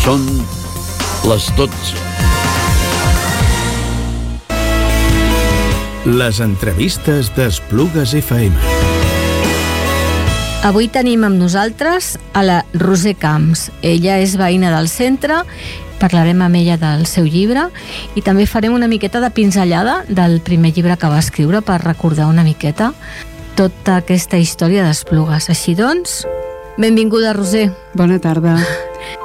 Són les 12. Les entrevistes d'Esplugues FM. Avui tenim amb nosaltres a la Roser Camps. Ella és veïna del centre, parlarem amb ella del seu llibre i també farem una miqueta de pinzellada del primer llibre que va escriure per recordar una miqueta tota aquesta història d'Esplugues. Així doncs, benvinguda, Roser. Bona tarda.